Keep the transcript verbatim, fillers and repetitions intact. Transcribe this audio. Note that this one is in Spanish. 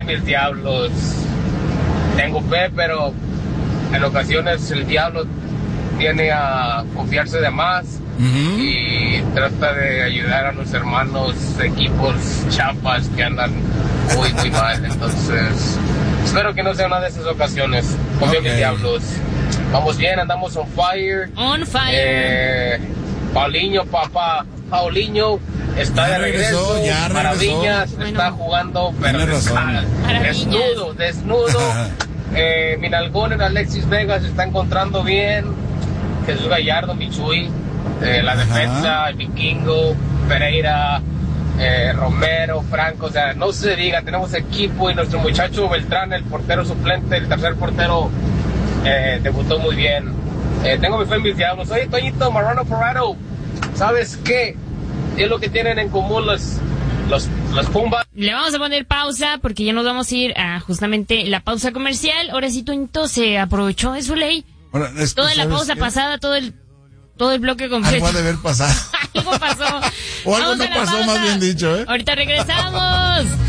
mis Diablos. Tengo fe, pero en ocasiones el Diablo tiene a confiarse de más uh-huh. y trata de ayudar a los hermanos equipos chapas que andan muy, muy mal. Entonces, espero que no sea una de esas ocasiones. Confío en mis Diablos. Vamos bien, andamos on fire. On fire. Eh, Paulinho, papá. Paulinho está ya de regreso. regresó, ya Maravillas regresó. Está bueno. jugando, pero está desnudo, desnudo. eh, mi nalgón en Alexis Vega se está encontrando bien. Jesús Gallardo, Michui, eh, la Ajá. defensa, el Vikingo, Pereira, eh, Romero, Franco, o sea, no se diga, tenemos equipo y nuestro muchacho Beltrán, el portero suplente, el tercer portero, eh, debutó muy bien. Eh, tengo mi fe en mis Diablos. Oye, Toñito, Marrano Porrado, ¿sabes qué? ¿Qué es lo que tienen en común los, los, los Pumbas? Le vamos a poner pausa porque ya nos vamos a ir a justamente la pausa comercial. Ahora sí, Toñito se aprovechó de su ley. Bueno, es, toda la pausa qué? pasada, todo el todo el bloque completo. Algo ha de haber pasado. Algo pasó. O algo no pasó, pausa. Más bien dicho, ¿eh? Ahorita regresamos.